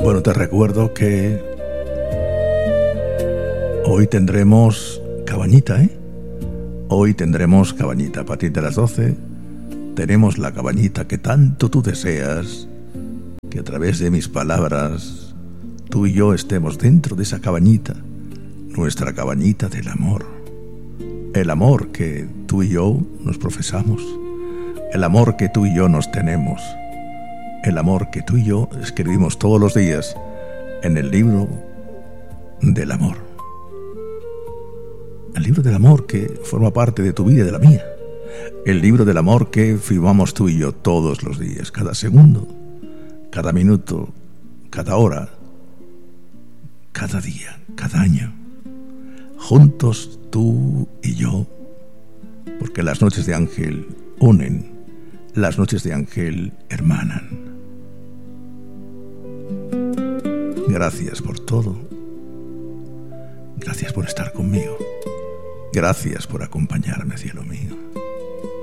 Bueno, te recuerdo que hoy tendremos cabañita, ¿eh? Hoy tendremos cabañita. A partir de las 12 tenemos la cabañita que tanto tú deseas, que a través de mis palabras tú y yo estemos dentro de esa cabañita, nuestra cabañita del amor. El amor que tú y yo nos profesamos, el amor que tú y yo nos tenemos, el amor que tú y yo escribimos todos los días en el libro del amor. El libro del amor que forma parte de tu vida y de la mía. El libro del amor que firmamos tú y yo todos los días, cada segundo, cada minuto, cada hora, cada día, cada año. Juntos tú y yo, porque las noches de Ángel unen, las noches de Ángel hermanan. Gracias por todo. Gracias por estar conmigo. Gracias por acompañarme, cielo mío.